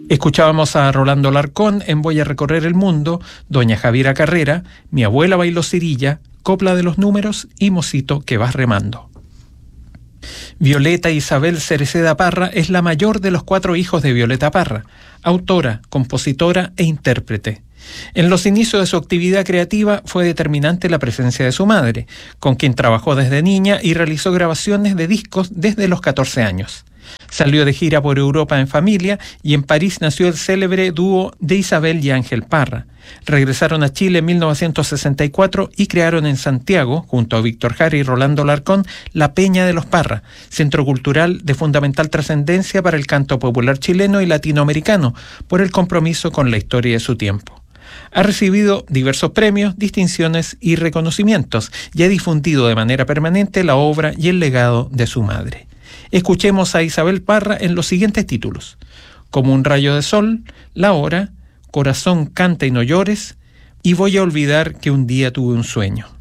Escuchábamos a Rolando Larcón en Voy a recorrer el mundo, Doña Javiera Carrera, Mi abuela bailó cirilla, Copla de los números y Mocito que vas remando. Violeta Isabel Cereceda Parra es la mayor de los 4 hijos de Violeta Parra, autora, compositora e intérprete. En los inicios de su actividad creativa fue determinante la presencia de su madre, con quien trabajó desde niña y realizó grabaciones de discos desde los 14 años. Salió de gira por Europa en familia y en París nació el célebre dúo de Isabel y Ángel Parra. Regresaron a Chile en 1964 y crearon en Santiago, junto a Víctor Jara y Rolando Larcón, La Peña de los Parra, centro cultural de fundamental trascendencia para el canto popular chileno y latinoamericano, por el compromiso con la historia de su tiempo. Ha recibido diversos premios, distinciones y reconocimientos y ha difundido de manera permanente la obra y el legado de su madre. Escuchemos a Isabel Parra en los siguientes títulos: Como un rayo de sol, La hora, Corazón canta y no llores y Voy a olvidar que un día tuve un sueño.